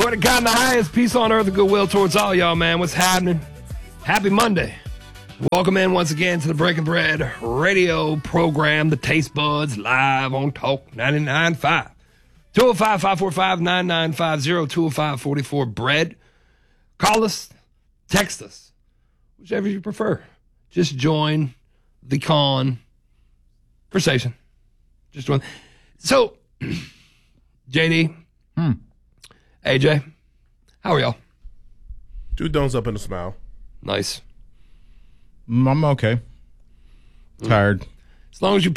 Joy to God in the highest, peace on earth and goodwill towards all y'all, man. What's happening? Happy Monday. Welcome in once again to the Breaking Bread radio program, the Taste Buds, live on Talk 99.5. 205-545-9950, 205-44-BREAD. Call us, text us, whichever you prefer. Just join the conversation. Just join. So, JD, AJ, how are y'all? 2 thumbs up and a smile. Nice. I'm okay. Tired. As long as you